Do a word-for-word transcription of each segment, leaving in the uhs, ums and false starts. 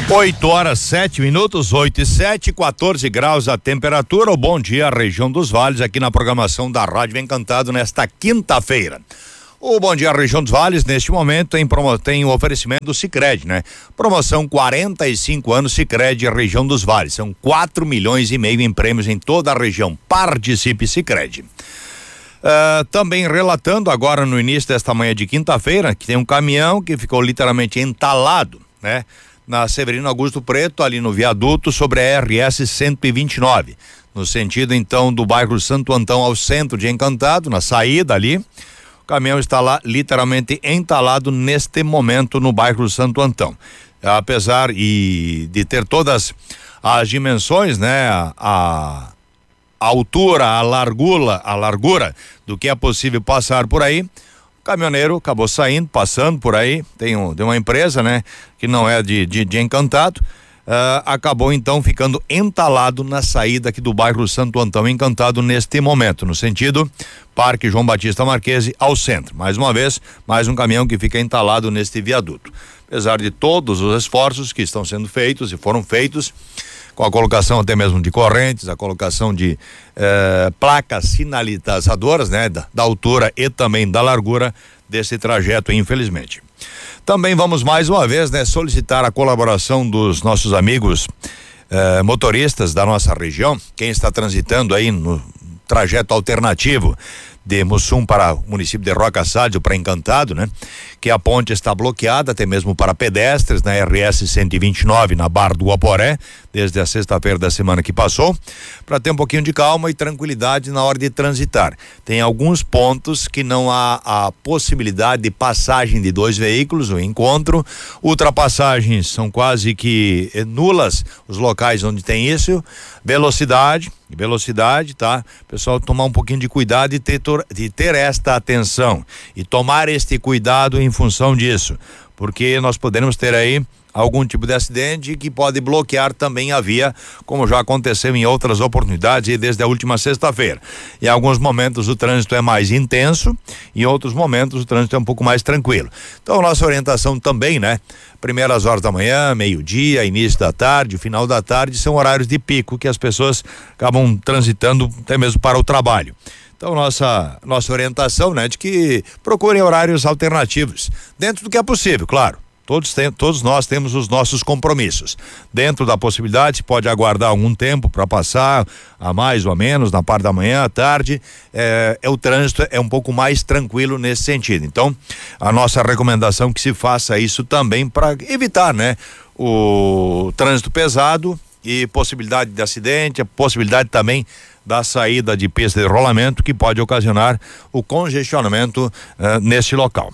oito horas, sete minutos, oito e sete, quatorze graus a temperatura. O bom dia, região dos vales, aqui na programação da Rádio Encantado nesta quinta-feira. O Bom Dia Região dos Vales, neste momento, tem, promo, tem o oferecimento do Sicredi, né? Promoção quarenta e cinco anos Sicredi Região dos Vales. São quatro milhões e meio em prêmios em toda a região. Participe, Sicredi. Uh, também relatando agora no início desta manhã de quinta-feira, que tem um caminhão que ficou literalmente entalado, né? Na Severino Augusto Preto, ali no viaduto sobre a R S cento e vinte e nove, no sentido então do bairro Santo Antão ao centro de Encantado, na saída ali. O caminhão está lá literalmente entalado neste momento no bairro Santo Antão. Apesar e de ter todas as dimensões, né, a, a altura, a largura, a largura do que é possível passar por aí, o caminhoneiro acabou saindo, passando por aí. Tem, um, tem uma empresa, né, que não é de, de, de Encantado, uh, acabou então ficando entalado na saída aqui do bairro Santo Antão, Encantado, neste momento, no sentido Parque João Batista Marquese ao centro. Mais uma vez, mais um caminhão que fica entalado neste viaduto. Apesar de todos os esforços que estão sendo feitos e foram feitos, com a colocação até mesmo de correntes, a colocação de eh, placas sinalizadoras, né, da, da altura e também da largura desse trajeto, infelizmente. Também vamos mais uma vez, né, solicitar a colaboração dos nossos amigos eh, motoristas da nossa região, quem está transitando aí no trajeto alternativo de Mussum para o município de Roca Sádio, para Encantado, né? Que a ponte está bloqueada até mesmo para pedestres na R S cento e vinte e nove, na Barra do Guaporé, desde a sexta-feira da semana que passou, para ter um pouquinho de calma e tranquilidade na hora de transitar. Tem alguns pontos que não há a possibilidade de passagem de dois veículos, o encontro, ultrapassagens são quase que nulas os locais onde tem isso, velocidade, velocidade, tá? Pessoal, tomar um pouquinho de cuidado e ter, de ter esta atenção e tomar este cuidado em função disso, porque nós poderemos ter aí algum tipo de acidente que pode bloquear também a via, como já aconteceu em outras oportunidades e desde a última sexta-feira. Em alguns momentos o trânsito é mais intenso, em outros momentos o trânsito é um pouco mais tranquilo. Então, nossa orientação também, né? Primeiras horas da manhã, meio-dia, início da tarde, final da tarde, são horários de pico que as pessoas acabam transitando até mesmo para o trabalho. Então, nossa, nossa orientação, né, de que procurem horários alternativos, dentro do que é possível, claro. Todos, tem, todos nós temos os nossos compromissos. Dentro da possibilidade, pode aguardar algum tempo para passar, a mais ou a menos, na parte da manhã, à tarde. É, é, o trânsito é um pouco mais tranquilo nesse sentido. Então, a nossa recomendação é que se faça isso também para evitar, né, o trânsito pesado e possibilidade de acidente, a possibilidade também da saída de pista de rolamento, que pode ocasionar o congestionamento uh, neste local.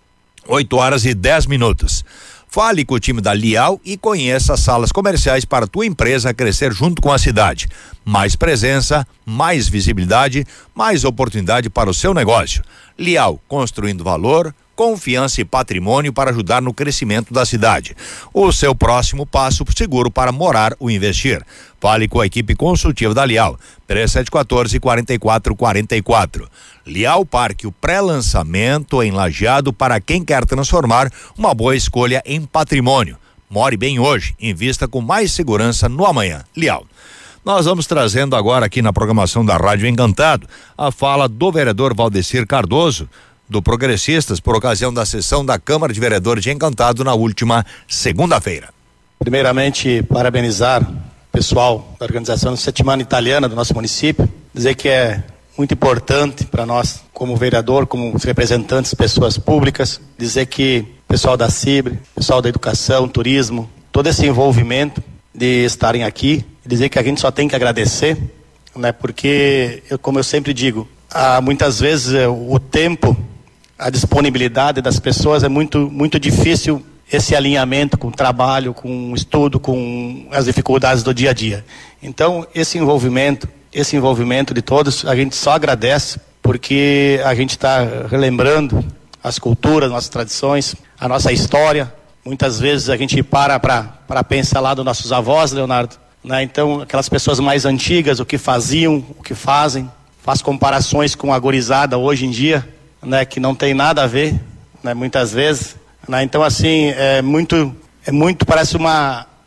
oito horas e dez minutos. Fale com o time da Lial e conheça as salas comerciais para a tua empresa crescer junto com a cidade. Mais presença, mais visibilidade, mais oportunidade para o seu negócio. Lial, construindo valor, confiança e patrimônio para ajudar no crescimento da cidade. O seu próximo passo seguro para morar ou investir. Fale com a equipe consultiva da Lial. três sete um quatro, quatro quatro quatro quatro. Lial Parque, o pré-lançamento em Lajeado para quem quer transformar uma boa escolha em patrimônio. More bem hoje, invista com mais segurança no amanhã. Lial. Nós vamos trazendo agora aqui na programação da Rádio Encantado a fala do vereador Valdecir Cardoso, do Progressistas, por ocasião da sessão da Câmara de Vereadores de Encantado na última segunda-feira. Primeiramente, parabenizar o pessoal da organização Settimana Italiana do nosso município, dizer que é muito importante para nós, como vereador, como representantes, pessoas públicas, dizer que o pessoal da Cibre, pessoal da educação, turismo, todo esse envolvimento de estarem aqui, dizer que a gente só tem que agradecer, né? Porque, eu, como eu sempre digo, há muitas vezes o tempo, a disponibilidade das pessoas é muito, muito difícil esse alinhamento com o trabalho, com o estudo, com as dificuldades do dia a dia. Então, esse envolvimento, esse envolvimento de todos, a gente só agradece, porque a gente está relembrando as culturas, nossas tradições, a nossa história. Muitas vezes a gente para para pensar lá dos nossos avós, Leonardo, né? Então, aquelas pessoas mais antigas, o que faziam, o que fazem, faz comparações com a gurizada hoje em dia, né, que não tem nada a ver, né, muitas vezes, né? Então, assim, é muito, é muito, parece uma,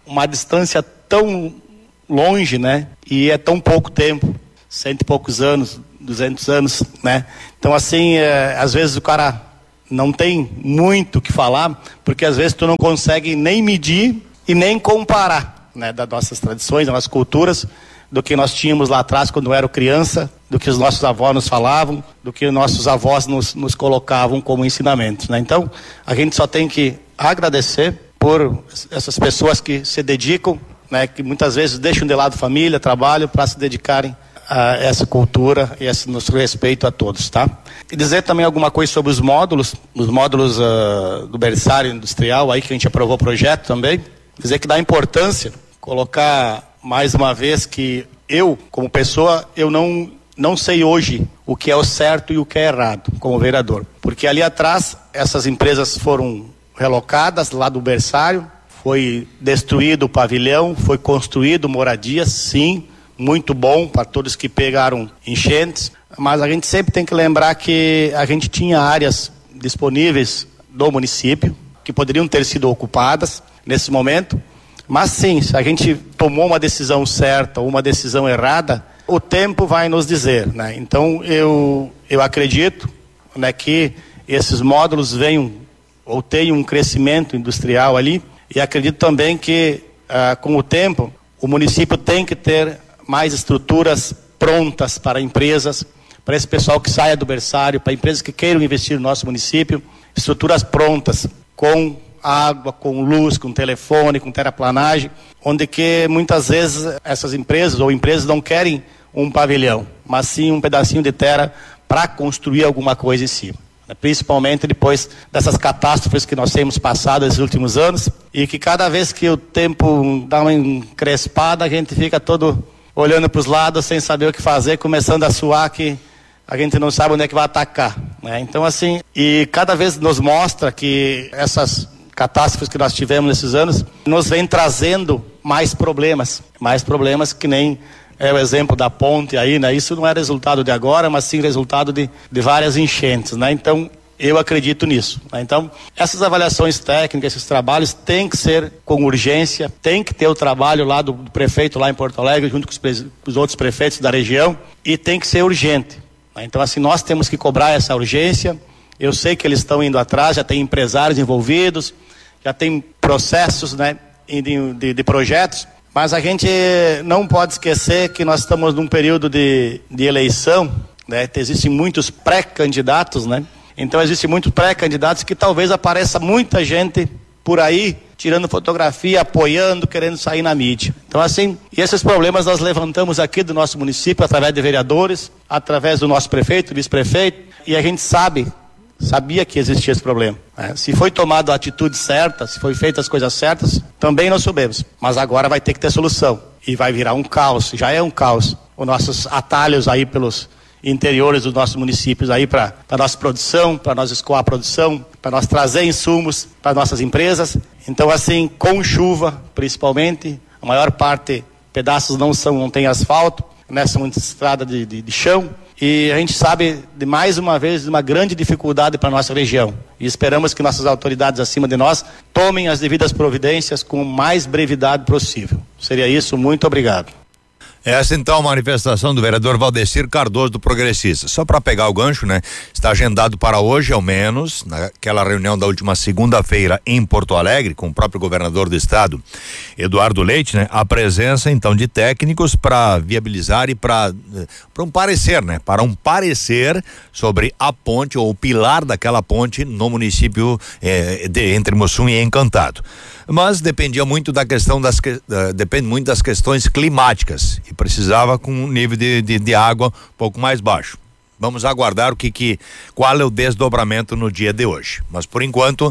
uma distância tão longe, né? E é tão pouco tempo, cento e poucos anos, duzentos anos, né? Então, assim, é, às vezes o cara não tem muito o que falar, porque às vezes tu não consegue nem medir e nem comparar, né? Das nossas tradições, das nossas culturas, do que nós tínhamos lá atrás quando eu era criança, do que os nossos avós nos falavam, do que nossos avós nos, nos colocavam como ensinamentos, né? Então, a gente só tem que agradecer por essas pessoas que se dedicam, né? Que muitas vezes deixam de lado família, trabalho, para se dedicarem a essa cultura e esse nosso respeito a todos, tá? E dizer também alguma coisa sobre os módulos, os módulos uh, do berçário industrial aí que a gente aprovou o projeto também, dizer que dá importância, colocar mais uma vez que eu, como pessoa, eu não, não sei hoje o que é o certo e o que é errado, como vereador. Porque ali atrás, essas empresas foram relocadas lá do berçário, foi destruído o pavilhão, foi construído moradias, sim, muito bom para todos que pegaram enchentes, mas a gente sempre tem que lembrar que a gente tinha áreas disponíveis do município, que poderiam ter sido ocupadas nesse momento. Mas sim, se a gente tomou uma decisão certa ou uma decisão errada, o tempo vai nos dizer, né? Então eu, eu acredito, né, que esses módulos venham ou tenham um crescimento industrial ali, e acredito também que ah, com o tempo o município tem que ter mais estruturas prontas para empresas, para esse pessoal que saia do berçário, para empresas que queiram investir no nosso município, estruturas prontas com água, com luz, com telefone, com terraplanagem, onde que muitas vezes essas empresas ou empresas não querem um pavilhão, mas sim um pedacinho de terra para construir alguma coisa em cima. Principalmente depois dessas catástrofes que nós temos passado nesses últimos anos, e que cada vez que o tempo dá uma encrespada, a gente fica todo olhando para os lados sem saber o que fazer, começando a suar que a gente não sabe onde é que vai atacar, né? Então assim, e cada vez nos mostra que essas catástrofes que nós tivemos nesses anos nos vem trazendo mais problemas, mais problemas que nem é o exemplo da ponte aí, né? Isso não é resultado de agora, mas sim resultado de, de várias enchentes, né? Então, eu acredito nisso, né? Então, essas avaliações técnicas, esses trabalhos têm que ser com urgência, tem que ter o trabalho lá do, do prefeito lá em Porto Alegre, junto com os, pre, os outros prefeitos da região, e tem que ser urgente, né? Então, assim, nós temos que cobrar essa urgência. Eu sei que eles estão indo atrás, já tem empresários envolvidos, já tem processos, né, de, de, de projetos, mas a gente não pode esquecer que nós estamos num período de, de eleição, né? Existem muitos pré-candidatos, né? Então existem muitos pré-candidatos que talvez apareça muita gente por aí tirando fotografia, apoiando, querendo sair na mídia. Então assim, e esses problemas nós levantamos aqui do nosso município através de vereadores, através do nosso prefeito, vice-prefeito, e a gente sabe sabia que existia esse problema, né? Se foi tomada a atitude certa, se foi feita as coisas certas, também nós soubemos, mas agora vai ter que ter solução, e vai virar um caos, já é um caos, os nossos atalhos aí pelos interiores dos nossos municípios aí para a nossa produção, para nós escoar a produção, para nós trazer insumos para nossas empresas. Então assim, com chuva principalmente, a maior parte, pedaços não são, não tem asfalto, né? São estrada de, de, de chão. E a gente sabe, de mais uma vez, de uma grande dificuldade para a nossa região. E esperamos que nossas autoridades acima de nós tomem as devidas providências com mais brevidade possível. Seria isso, muito obrigado. Essa então a manifestação do vereador Valdecir Cardoso do Progressista. Só para pegar o gancho, né? Está agendado para hoje, ao menos, naquela reunião da última segunda-feira em Porto Alegre, com o próprio governador do estado, Eduardo Leite, né? A presença então de técnicos para viabilizar e para para um parecer, né? Para um parecer sobre a ponte ou o pilar daquela ponte no município eh, de entre Mussum e Encantado. Mas dependia muito da questão das que, uh, depende muito das questões climáticas e precisava com um nível de, de, de água um pouco mais baixo. Vamos aguardar o que que qual é o desdobramento no dia de hoje. Mas por enquanto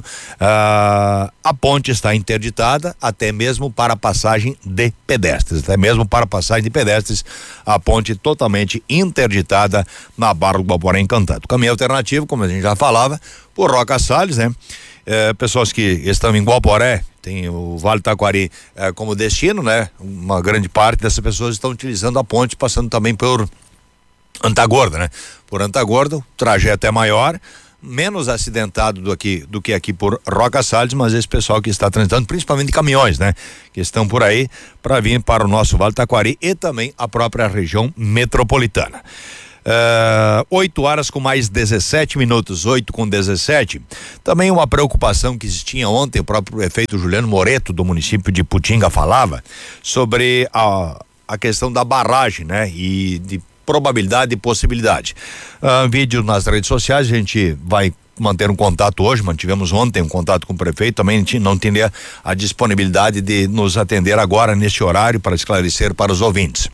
uh, a ponte está interditada até mesmo para passagem de pedestres, até mesmo para passagem de pedestres, a ponte totalmente interditada na Barra do Guaporé Encantado. Caminho alternativo, como a gente já falava, por Roca Salles, né? É, pessoas que estão em Guaporé, tem o Vale Taquari é, como destino, né? Uma grande parte dessas pessoas estão utilizando a ponte, passando também por Antagorda, né? Por Antagorda, o trajeto é maior, menos acidentado do que, do que aqui por Roca Salles, mas esse pessoal que está transitando, principalmente caminhões, né? Que estão por aí para vir para o nosso Vale do Taquari e também a própria região metropolitana. oito uh, horas com mais dezessete minutos, oito com dezessete. Também uma preocupação que existia ontem, o próprio prefeito Juliano Moreto do município de Putinga falava sobre a, a questão da barragem, né? E de probabilidade e possibilidade. Uh, vídeo nas redes sociais, a gente vai manter um contato hoje, mantivemos ontem um contato com o prefeito, também não teria a disponibilidade de nos atender agora neste horário para esclarecer para os ouvintes.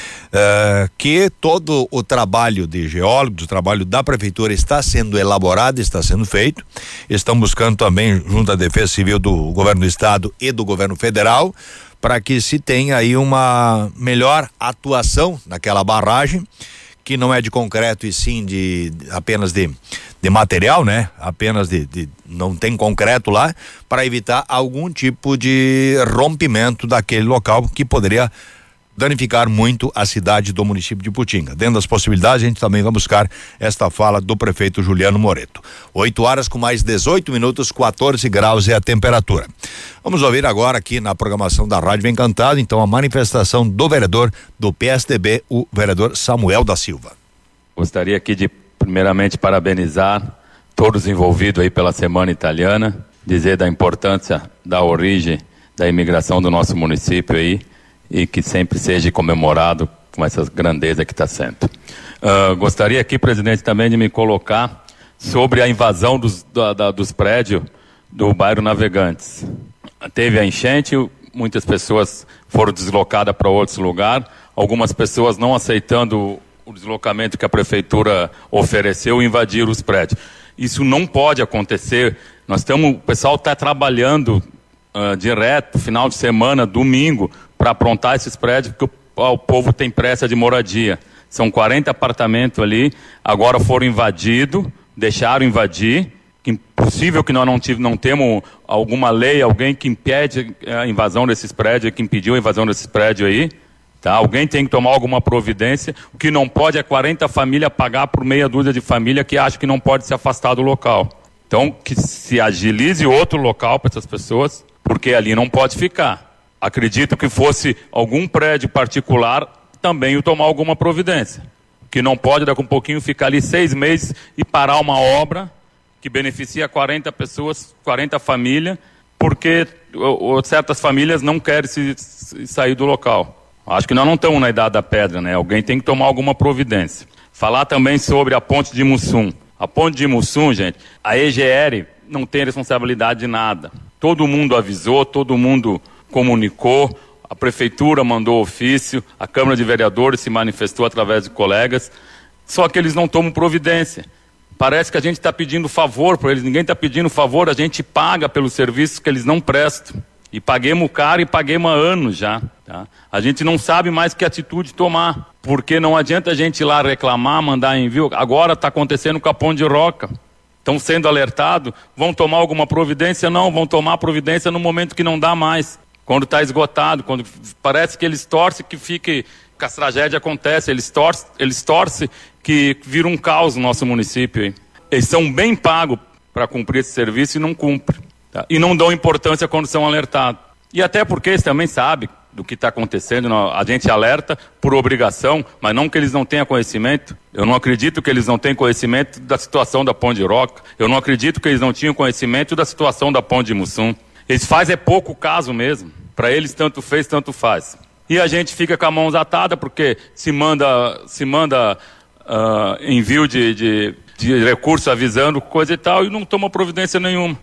Uh, que todo o trabalho de geólogos, o trabalho da prefeitura está sendo elaborado, está sendo feito. Estão buscando também, junto à Defesa Civil do Governo do Estado e do Governo Federal, para que se tenha aí uma melhor atuação naquela barragem, que não é de concreto e sim de apenas de, de material, né? Apenas de, de não tem concreto lá, para evitar algum tipo de rompimento daquele local que poderia danificar muito a cidade do município de Putinga. Dentro das possibilidades, a gente também vai buscar esta fala do prefeito Juliano Moreto. oito horas com mais dezoito minutos, quatorze graus é a temperatura. Vamos ouvir agora aqui na programação da Rádio Vem Cantado, então, a manifestação do vereador do P S D B, o vereador Samuel da Silva. Gostaria aqui de, primeiramente, parabenizar todos os envolvidos aí pela Semana Italiana, dizer da importância da origem da imigração do nosso município aí, e que sempre seja comemorado com essa grandeza que está sendo. Uh, gostaria aqui, presidente, também de me colocar sobre a invasão dos, da, da, dos prédios do bairro Navegantes. Teve a enchente, muitas pessoas foram deslocadas para outros lugares, algumas pessoas não aceitando o deslocamento que a prefeitura ofereceu, invadiram os prédios. Isso não pode acontecer. Nós estamos, o pessoal está trabalhando uh, direto, final de semana, domingo, para aprontar esses prédios, porque o, o povo tem pressa de moradia. São quarenta apartamentos ali, agora foram invadidos, deixaram invadir. Impossível que nós não, tive, não temos alguma lei, alguém que impede a invasão desses prédios, que impediu a invasão desses prédios aí. Tá? Alguém tem que tomar alguma providência. O que não pode é quarenta famílias pagar por meia dúzia de família que acha que não pode se afastar do local. Então, que se agilize outro local para essas pessoas, porque ali não pode ficar. Acredito que fosse algum prédio particular também tomar alguma providência. Que não pode, daqui a um pouquinho, ficar ali seis meses e parar uma obra que beneficia quarenta pessoas, quarenta famílias, porque ou, ou certas famílias não querem se, se sair do local. Acho que nós não estamos na idade da pedra, né? Alguém tem que tomar alguma providência. Falar também sobre a ponte de Mussum. A ponte de Mussum, gente, a E G R não tem responsabilidade de nada. Todo mundo avisou, todo mundo comunicou, a prefeitura mandou ofício, a Câmara de Vereadores se manifestou através de colegas, só que eles não tomam providência. Parece que a gente está pedindo favor para eles, ninguém está pedindo favor, a gente paga pelos serviços que eles não prestam. E paguemos caro e paguemos há anos já. Tá? A gente não sabe mais que atitude tomar, porque não adianta a gente ir lá reclamar, mandar envio. Agora está acontecendo com a Ponte de Roca. Estão sendo alertados, vão tomar alguma providência? Não, vão tomar providência no momento que não dá mais. Quando está esgotado, quando parece que eles torcem que fique, que as tragédias acontecem, eles torcem, eles torcem que vira um caos no nosso município. Hein? Eles são bem pagos para cumprir esse serviço e não cumprem. Tá? E não dão importância quando são alertados. E até porque eles também sabem do que está acontecendo, a gente alerta por obrigação, mas não que eles não tenham conhecimento. Eu não acredito que eles não tenham conhecimento da situação da Ponte de Roca. Eu não acredito que eles não tinham conhecimento da situação da Ponte de Mussum. Eles fazem é pouco caso mesmo. Para eles tanto fez, tanto faz. E a gente fica com as mãos atadas porque se manda, se manda uh, envio de, de, de recurso avisando coisa e tal e não toma providência nenhuma.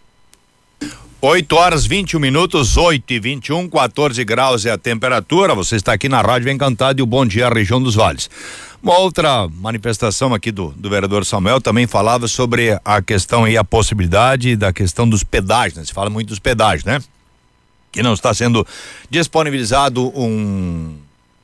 oito horas, vinte e um minutos, oito e vinte e um, quatorze graus é a temperatura. Você está aqui na Rádio Vem Cantado e o Bom Dia Região dos Vales. Uma outra manifestação aqui do, do vereador Samuel também falava sobre a questão e a possibilidade da questão dos pedágios, né? Se fala muito dos pedágios, né? Que não está sendo disponibilizado um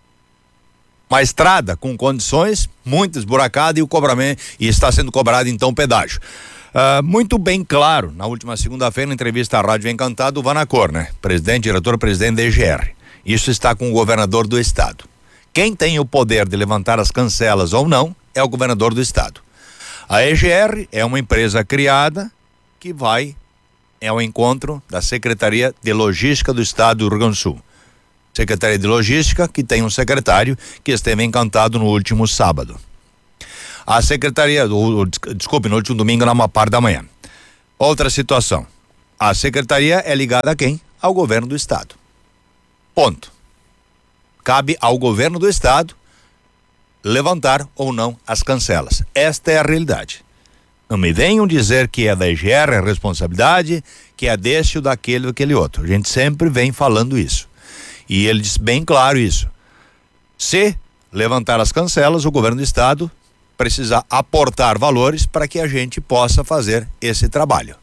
uma estrada com condições muito esburacada e o cobramento e está sendo cobrado então pedágio. Uh, muito bem claro, na última segunda-feira, na entrevista à Rádio Vem Cantado, o Vanacor, né? Presidente, diretor-presidente da E G R. Isso está com o governador do estado. Quem tem o poder de levantar as cancelas ou não é o governador do estado. A E G R é uma empresa criada que vai é o encontro da Secretaria de Logística do Estado do Rio Grande do Sul. Secretaria de Logística, que tem um secretário que esteve encantado no último sábado. A Secretaria, o, o, desculpe, no último domingo, na uma parte da manhã. Outra situação. A Secretaria é ligada a quem? Ao governo do Estado. Ponto. Cabe ao governo do Estado levantar ou não as cancelas. Esta é a realidade. Não me venham dizer que é da E G R a responsabilidade, que é desse ou daquele ou aquele outro. A gente sempre vem falando isso. E ele diz bem claro isso. Se levantar as cancelas, o governo do Estado precisa aportar valores para que a gente possa fazer esse trabalho.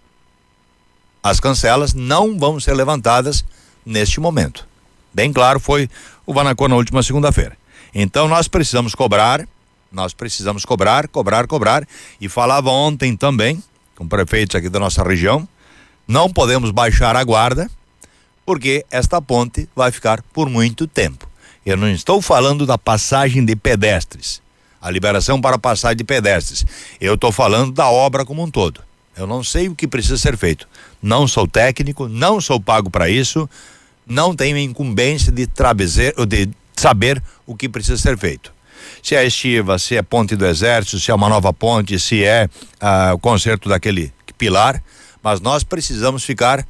As cancelas não vão ser levantadas neste momento. Bem claro foi o Vanacô na última segunda-feira. Então nós precisamos cobrar Nós precisamos cobrar, cobrar, cobrar. E falava ontem também, com prefeitos aqui da nossa região, não podemos baixar a guarda, porque esta ponte vai ficar por muito tempo. Eu não estou falando da passagem de pedestres, a liberação para passagem de pedestres. Eu estou falando da obra como um todo. Eu não sei o que precisa ser feito. Não sou técnico, não sou pago para isso, não tenho incumbência de, trabezer, de saber o que precisa ser feito. Se é a estiva, se é ponte do Exército, se é uma nova ponte, se é ah, o conserto daquele pilar, mas nós precisamos ficar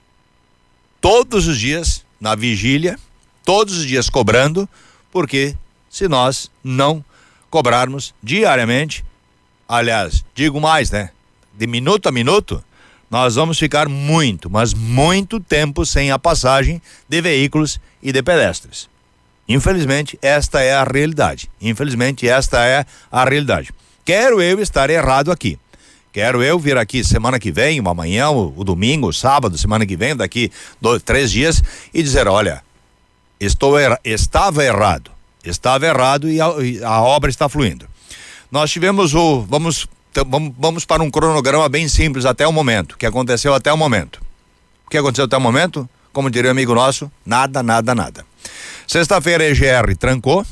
todos os dias na vigília, todos os dias cobrando, porque se nós não cobrarmos diariamente, aliás, digo mais, né? De minuto a minuto, nós vamos ficar muito, mas muito tempo sem a passagem de veículos e de pedestres. Infelizmente, esta é a realidade. Infelizmente, esta é a realidade. Quero eu estar errado aqui. Quero eu vir aqui semana que vem, uma manhã, o, o domingo, o sábado, semana que vem, daqui dois, três dias, e dizer, olha, estou er, estava errado. Estava errado e a, e a obra está fluindo. Nós tivemos o, vamos, vamos, vamos para um cronograma bem simples até o momento, que aconteceu até o momento. O que aconteceu até o momento? Como diria um amigo nosso, nada, nada, nada. Sexta-feira a E G R trancou.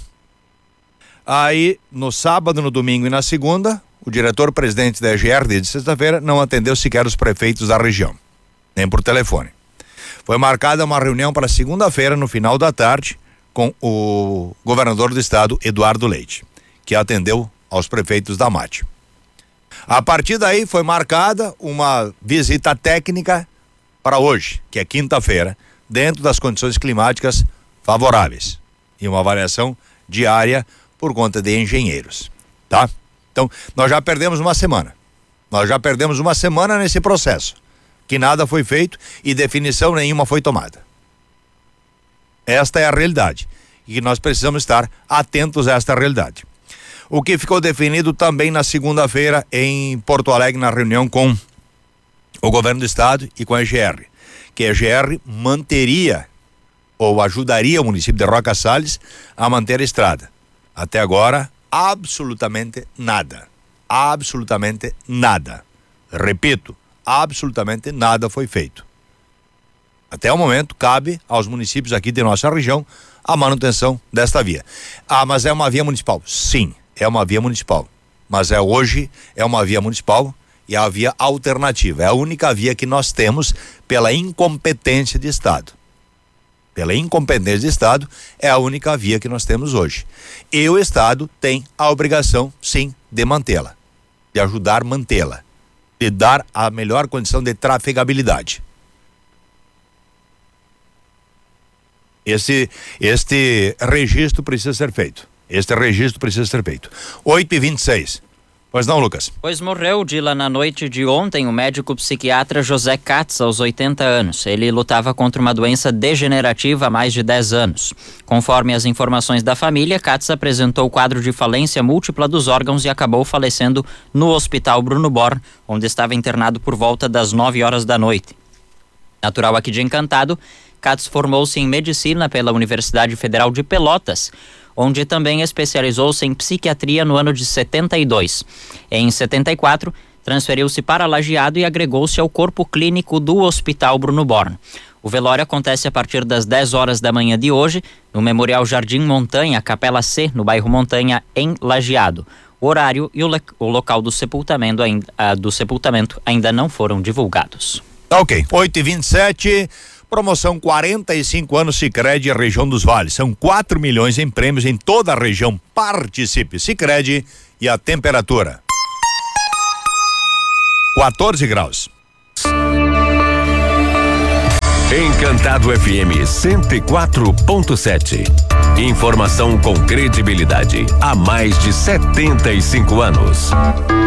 Aí, no sábado, no domingo e na segunda, o diretor-presidente da E G R, desde sexta-feira, não atendeu sequer os prefeitos da região, nem por telefone. Foi marcada uma reunião para segunda-feira, no final da tarde, com o governador do estado, Eduardo Leite, que atendeu aos prefeitos da M A T. A partir daí, foi marcada uma visita técnica para hoje, que é quinta-feira, dentro das condições climáticas favoráveis e uma avaliação diária por conta de engenheiros, tá? Então, nós já perdemos uma semana. Nós já perdemos uma semana nesse processo, que nada foi feito e definição nenhuma foi tomada. Esta é a realidade e nós precisamos estar atentos a esta realidade. O que ficou definido também na segunda-feira em Porto Alegre, na reunião com o governo do estado e com a E G R, que a E G R manteria ou ajudaria o município de Roca Salles a manter a estrada. Até agora, absolutamente nada. Absolutamente nada. Repito, absolutamente nada foi feito. Até o momento, cabe aos municípios aqui de nossa região a manutenção desta via. Ah, mas é uma via municipal? Sim, é uma via municipal. Mas é hoje, é uma via municipal e é a via alternativa. É a única via que nós temos pela incompetência de Estado. Pela incompetência do Estado, é a única via que nós temos hoje. E o Estado tem a obrigação, sim, de mantê-la, de ajudar a mantê-la, de dar a melhor condição de trafegabilidade. Esse, este registro precisa ser feito. Este registro precisa ser feito. oito e vinte e seis. Pois não, Lucas? Pois morreu, Dila, na noite de ontem, o médico psiquiatra José Katz, aos oitenta anos. Ele lutava contra uma doença degenerativa há mais de dez anos. Conforme as informações da família, Katz apresentou o quadro de falência múltipla dos órgãos e acabou falecendo no Hospital Bruno Born, onde estava internado por volta das nove horas da noite. Natural aqui de Encantado, Katz formou-se em medicina pela Universidade Federal de Pelotas, onde também especializou-se em psiquiatria no ano de setenta e dois. Em setenta e quatro, transferiu-se para Lajeado e agregou-se ao corpo clínico do Hospital Bruno Born. O velório acontece a partir das dez horas da manhã de hoje, no Memorial Jardim Montanha, Capela C, no bairro Montanha, em Lajeado. O horário e o, le- o local do sepultamento, ainda, ah, do sepultamento ainda não foram divulgados. Ok, oito e vinte e sete, promoção quarenta e cinco anos Sicredi, região dos Vales. São quatro milhões em prêmios em toda a região. Participe, Sicredi. E a temperatura? quatorze graus. Encantado F M cento e quatro ponto sete. Informação com credibilidade há mais de setenta e cinco anos.